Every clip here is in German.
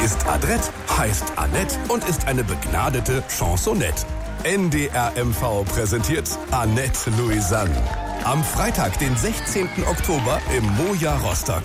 ist adrett, heißt Annette und ist eine begnadete Chansonette. NDR MV präsentiert Annette Louisanne. Am Freitag, den 16. Oktober im Moja Rostock.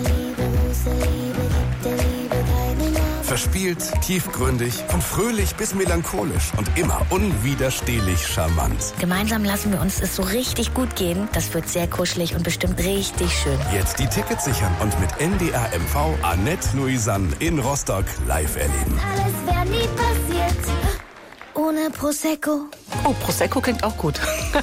Verspielt, tiefgründig, von fröhlich bis melancholisch und immer unwiderstehlich charmant. Gemeinsam lassen wir uns es so richtig gut gehen. Das wird sehr kuschelig und bestimmt richtig schön. Jetzt die Tickets sichern und mit NDR MV Annette Louisanne in Rostock live erleben. Alles wäre nie passiert ohne Prosecco. Oh, Prosecco klingt auch gut.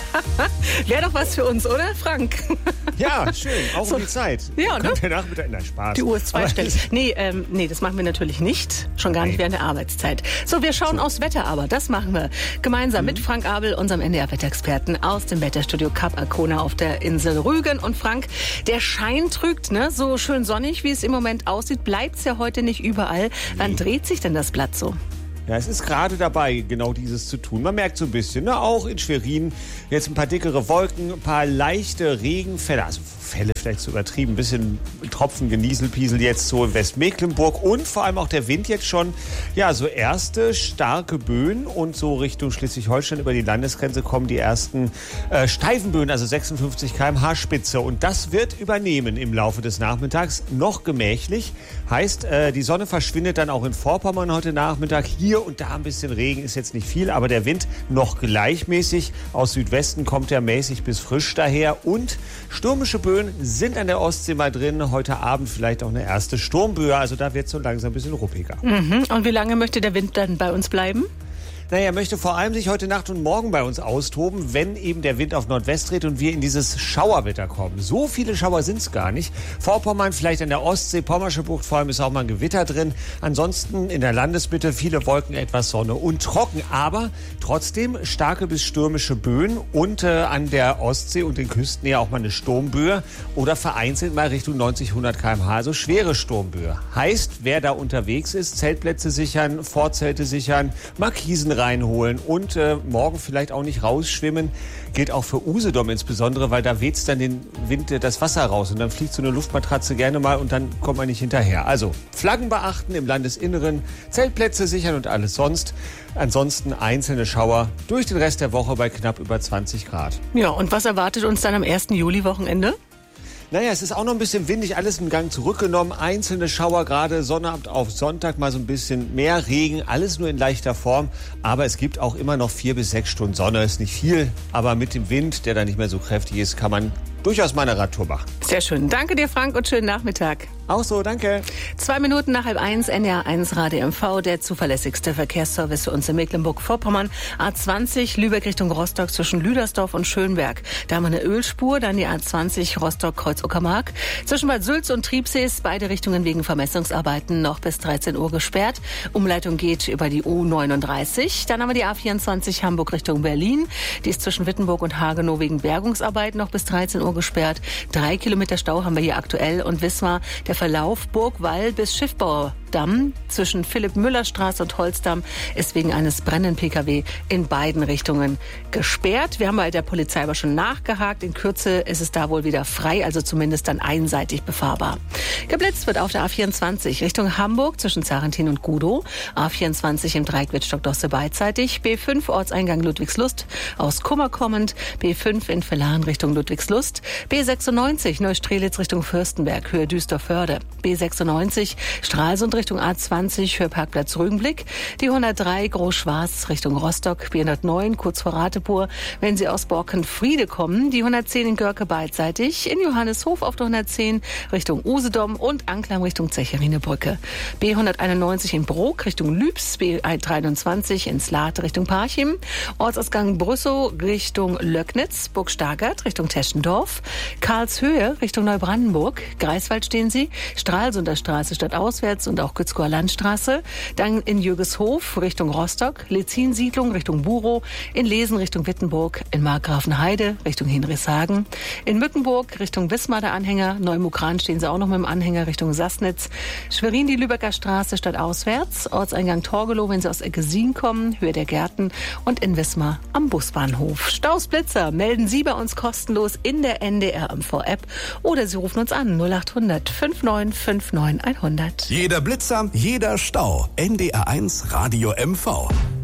Wäre doch was für uns, oder, Frank? Ja, schön. Auch um die Zeit. Ja, ne? Kommt der Nachmittag? Nein, Spaß. Die Uhr ist zweistellig. Nee, das machen wir natürlich nicht. Schon gar nicht während der Arbeitszeit. So, wir schauen aufs Wetter aber. Das machen wir gemeinsam mit Frank Abel, unserem NDR-Wetterexperten aus dem Wetterstudio Kap Arkona auf der Insel Rügen. Und Frank, der Schein trügt, ne? So schön sonnig, wie es im Moment aussieht, bleibt's ja heute nicht überall. Wann dreht sich denn das Blatt so? Ja, es ist gerade dabei, genau dieses zu tun. Man merkt so ein bisschen, ne? Auch in Schwerin jetzt ein paar dickere Wolken, ein paar leichte Regenfälle, also Fälle vielleicht zu übertrieben, ein bisschen Tropfen, Genieselpiesel jetzt so in Westmecklenburg und vor allem auch der Wind jetzt schon, ja, so erste starke Böen und so Richtung Schleswig-Holstein über die Landesgrenze kommen die ersten steifen Böen, also 56 km/h Spitze und das wird übernehmen im Laufe des Nachmittags, noch gemächlich, heißt, die Sonne verschwindet dann auch in Vorpommern heute Nachmittag, hier und da ein bisschen Regen ist jetzt nicht viel, aber der Wind noch gleichmäßig, aus Südwesten kommt er mäßig bis frisch daher und stürmische Böen sind an der Ostsee mal drin. Heute Abend vielleicht auch eine erste Sturmböe. Also da wird es so langsam ein bisschen ruppiger. Und wie lange möchte der Wind dann bei uns bleiben? Naja, er möchte vor allem sich heute Nacht und morgen bei uns austoben, wenn eben der Wind auf Nordwest dreht und wir in dieses Schauerwetter kommen. So viele Schauer sind es gar nicht. Vorpommern, vielleicht an der Ostsee, Pommersche Bucht vor allem ist auch mal ein Gewitter drin. Ansonsten in der Landesmitte viele Wolken, etwas Sonne und trocken. Aber trotzdem starke bis stürmische Böen und an der Ostsee und den Küsten ja auch mal eine Sturmböe oder vereinzelt mal Richtung 90, 100 km/h, also schwere Sturmböe. Heißt, wer da unterwegs ist, Zeltplätze sichern, Vorzelte sichern, Markisen reinholen und morgen vielleicht auch nicht rausschwimmen. Gilt auch für Usedom insbesondere, weil da weht's dann den Wind das Wasser raus und dann fliegt so eine Luftmatratze gerne mal und dann kommt man nicht hinterher. Also Flaggen beachten im Landesinneren, Zeltplätze sichern und alles sonst. Ansonsten einzelne Schauer durch den Rest der Woche bei knapp über 20 Grad. Ja, und was erwartet uns dann am 1. Juli-Wochenende? Naja, es ist auch noch ein bisschen windig, alles einen Gang zurückgenommen. Einzelne Schauer, gerade Sonnabend auf Sonntag mal so ein bisschen mehr Regen, alles nur in leichter Form. Aber es gibt auch immer noch 4 bis 6 Stunden Sonne, ist nicht viel. Aber mit dem Wind, der dann nicht mehr so kräftig ist, kann man durchaus mal eine Radtour machen. Sehr schön. Danke dir, Frank, und schönen Nachmittag. Auch so, danke. 2 Minuten nach 12:30, NDR1 Radio MV, der zuverlässigste Verkehrsservice für uns in Mecklenburg-Vorpommern. A20 Lübeck Richtung Rostock zwischen Lüdersdorf und Schönberg. Da haben wir eine Ölspur, dann die A20 Rostock-Kreuz-Uckermark. Zwischen Bad Sülz und Triebsees, beide Richtungen wegen Vermessungsarbeiten noch bis 13 Uhr gesperrt. Umleitung geht über die U39. Dann haben wir die A24 Hamburg Richtung Berlin. Die ist zwischen Wittenburg und Hagenow wegen Bergungsarbeiten noch bis 13 Uhr gesperrt. 3 Kilometer Stau haben wir hier aktuell und Wismar. Der Verlauf Burgwall bis Schiffbaudamm zwischen Philipp-Müller-Straße und Holzdamm ist wegen eines brennenden Pkw in beiden Richtungen gesperrt. Wir haben bei der Polizei aber schon nachgehakt. In Kürze ist es da wohl wieder frei, also zumindest dann einseitig befahrbar. Geblitzt wird auf der A24 Richtung Hamburg zwischen Zarentin und Gudow. A24 im Dreieck Wittstock-Dosse beidseitig. B5 Ortseingang Ludwigslust aus Kummer kommend. B5 in Villaren Richtung Ludwigslust. B96 Neustrelitz Richtung Fürstenberg, Höhe Düsseldorf-Förde. B96 Stralsund Richtung A20, Höhe Parkplatz Rügenblick. Die 103 Groß-Schwarz Richtung Rostock. B109 kurz vor Ratepur, wenn Sie aus Borkenfriede kommen. Die 110 in Görke beidseitig. In Johanneshof auf der 110 Richtung Usedom und Anklam Richtung Zecherinebrücke. B191 in Brok Richtung Lübs. B321 in Slate Richtung Parchim. Ortsausgang Brüssow Richtung Löcknitz. Burg Stargard Richtung Teschendorf. Karlshöhe Richtung Neubrandenburg. Greifswald stehen Sie. Stralsunder Straße stadtauswärts und auch Gützkower Landstraße. Dann in Jürgeshof Richtung Rostock. Lezin-Siedlung Richtung Burow. In Lesen Richtung Wittenburg. In Markgrafenheide Richtung Hinrichshagen. In Mückenburg Richtung Wismar der Anhänger. Neumukran stehen Sie auch noch mit dem Anhänger Richtung Sassnitz. Schwerin die Lübecker Straße stadtauswärts. Ortseingang Torgelow, wenn Sie aus Eggesin kommen. Höhe der Gärten. Und in Wismar am Busbahnhof. Stausblitzer melden Sie bei uns kostenlos in der NDR MV App oder Sie rufen uns an 0800 5959 100. Jeder Blitz Blitzer, jeder Stau. NDR1 Radio MV.